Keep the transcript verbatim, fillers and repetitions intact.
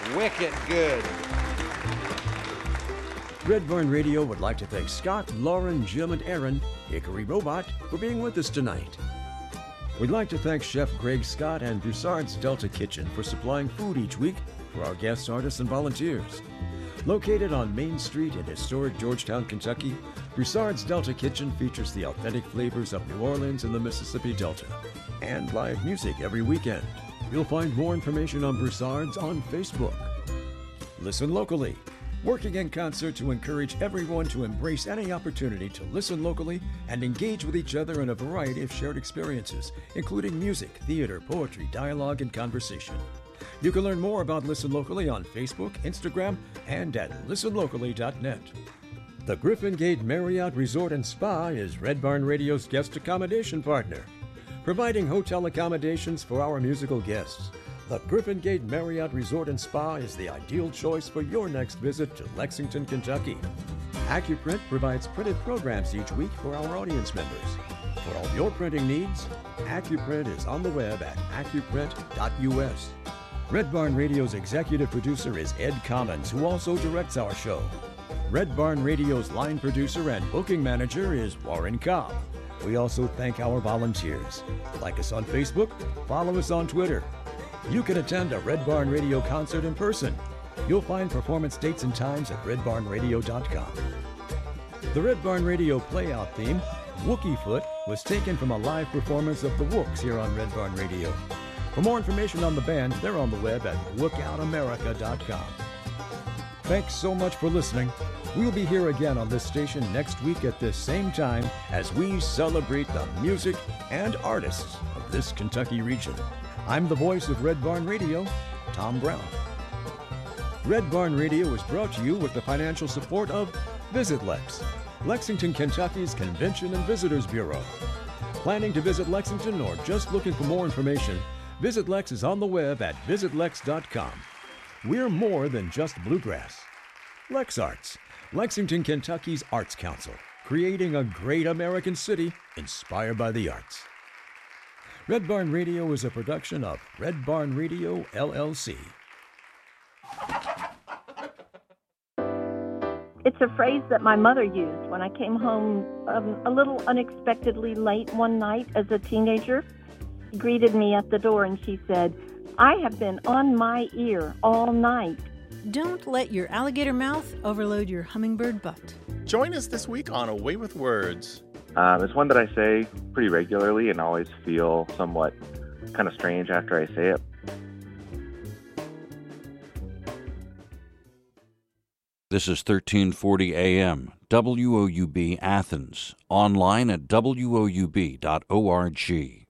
Wicked good. Red Barn Radio would like to thank Scott, Lauren, Jim, and Aaron, Hickory Robot, for being with us tonight. We'd like to thank Chef Greg Scott and Broussard's Delta Kitchen for supplying food each week for our guests, artists, and volunteers. Located on Main Street in historic Georgetown, Kentucky, Broussard's Delta Kitchen features the authentic flavors of New Orleans and the Mississippi Delta, and live music every weekend. You'll find more information on Broussard's on Facebook. Listen locally, working in concert to encourage everyone to embrace any opportunity to listen locally and engage with each other in a variety of shared experiences, including music, theater, poetry, dialogue, and conversation. You can learn more about Listen Locally on Facebook, Instagram, and at listen locally dot net. The Griffin Gate Marriott Resort and Spa is Red Barn Radio's guest accommodation partner, providing hotel accommodations for our musical guests. The Griffin Gate Marriott Resort and Spa is the ideal choice for your next visit to Lexington, Kentucky. AccuPrint provides printed programs each week for our audience members. For all your printing needs, AccuPrint is on the web at accuprint dot U S. Red Barn Radio's executive producer is Ed Commons, who also directs our show. Red Barn Radio's line producer and booking manager is Warren Cobb. We also thank our volunteers. Like us on Facebook, follow us on Twitter. You can attend a Red Barn Radio concert in person. You'll find performance dates and times at red barn radio dot com. The Red Barn Radio playout theme, Wookie Foot, was taken from a live performance of the Wooks here on Red Barn Radio. For more information on the band, they're on the web at lookout america dot com. Thanks so much for listening. We'll be here again on this station next week at this same time as we celebrate the music and artists of this Kentucky region. I'm the voice of Red Barn Radio, Tom Brown. Red Barn Radio is brought to you with the financial support of Visit Lex, Lexington, Kentucky's Convention and Visitors Bureau. Planning to visit Lexington or just looking for more information, Visit Lex is on the web at visit lex dot com. We're more than just bluegrass. Lex Arts, Lexington, Kentucky's Arts Council, creating a great American city inspired by the arts. Red Barn Radio is a production of Red Barn Radio, L L C. It's a phrase that my mother used when I came home um, a little unexpectedly late one night as a teenager. She greeted me at the door and she said, "I have been on my ear all night." Don't let your alligator mouth overload your hummingbird butt. Join us this week on A Way with Words. Um, it's one that I say pretty regularly and always feel somewhat kind of strange after I say it. This is thirteen forty A M, W O U B Athens, online at W O U B dot org.